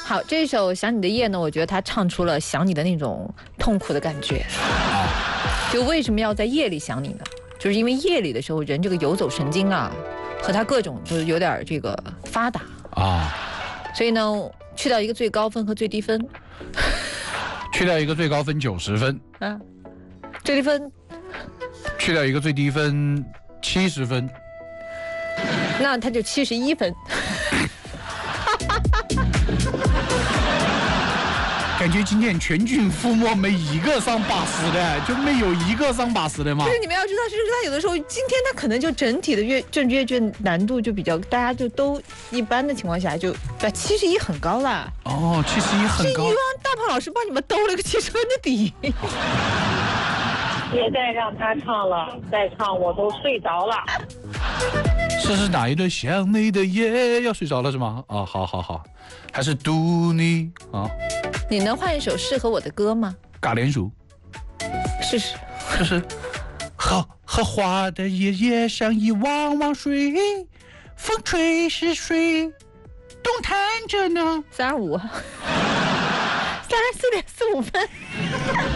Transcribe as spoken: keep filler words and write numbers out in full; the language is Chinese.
好，这首《想你的夜》呢，我觉得他唱出了想你的那种痛苦的感觉。就为什么要在夜里想你呢？就是因为夜里的时候，人这个游走神经啊，和他各种就是有点这个发达啊，所以呢，去掉一个最高分和最低分， 去掉一个最高分九十分， 啊，最低分， 去掉一个最低分七十分， 那他就七十一分。 感觉今天全军覆没没一个上八十的，就没有一个上八十的嘛。 就是你们要知道，就是他有的时候，今天他可能就整体的阅这阅卷难度就比较，大家就都一般的情况下就，对，七十一很高啦。 哦，七十一很高。是遗忘大胖老师帮你们兜了个七十分的底。 别再让他唱了，再唱我都睡着了。 这是哪一段？想你的夜要睡着了是吗？啊、哦，好好好，还是读你啊？ 你能换一首适合我的歌吗？ 嘎连鼠， 试试。 就是荷荷花的叶叶上一汪汪水，风吹是水，动弹着呢。 三十五，三十四点四五分。